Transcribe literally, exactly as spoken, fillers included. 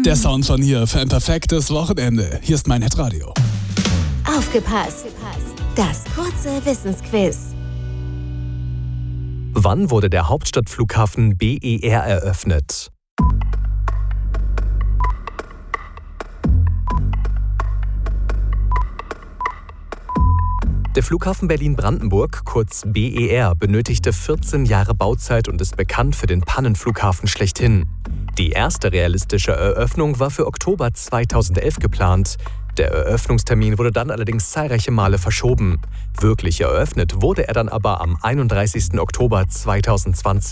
Der Sound von hier für ein perfektes Wochenende. Hier ist mein Hitradio. Aufgepasst! Das kurze Wissensquiz. Wann wurde der Hauptstadtflughafen B E R eröffnet? Der Flughafen Berlin-Brandenburg, kurz B E R, benötigte vierzehn Jahre Bauzeit und ist bekannt für den Pannenflughafen schlechthin. Die erste realistische Eröffnung war für Oktober zweitausendelf geplant. Der Eröffnungstermin wurde dann allerdings zahlreiche Male verschoben. Wirklich eröffnet wurde er dann aber am einunddreißigsten Oktober zweitausendzwanzig.